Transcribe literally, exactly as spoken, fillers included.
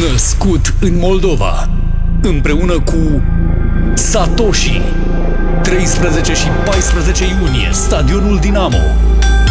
Născut în Moldova, împreună cu Satoshi, treisprezece și paisprezece iunie, Stadionul Dinamo.